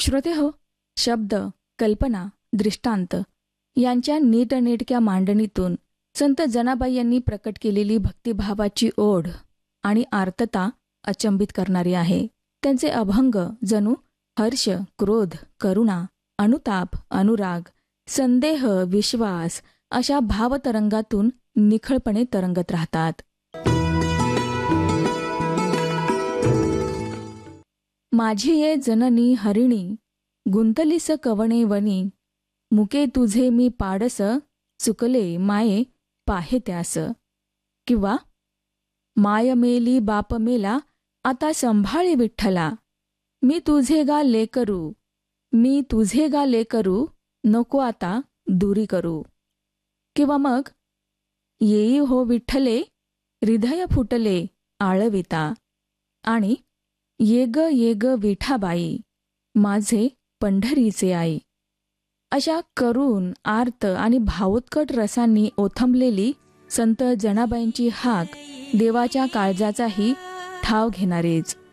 श्रोतेहो, शब्द, कल्पना, दृष्टांत यांच्या नीटनेटक्या मांडणीतून संत जनाबाई यांनी प्रकट केलेली भक्तिभावाची ओढ आणि आर्तता अचंबित करणारी आहे. त्यांचे अभंग जणू हर्ष, क्रोध, करुणा, अनुताप, अनुराग, संदेह, विश्वास अशा भावतरंगातून निखळपणे तरंगत राहतात. माझी ये जननी हरिणी, गुंतलीस कवणे वनी, मुके तुझे मी पाडस, चुकले माये पाहे त्यास. किंवा माय मेली बाप मेला, आता संभाळी विठ्ठला, मी तुझे गा लेकरू, मी तुझे गा लेकरू, नको आता दुरी करू. किंवा मग येई हो विठ्ठले, हृदय फुटले आळविता, आणि ये ग विठाबाई, माझे पंढरीचे आई. अशा करुण, आर्त आणि भावोत्कट रसांनी ओथंबलेली संत जनाबाईंची हाक देवाच्या काळजाचाही ठाव घेणारीच.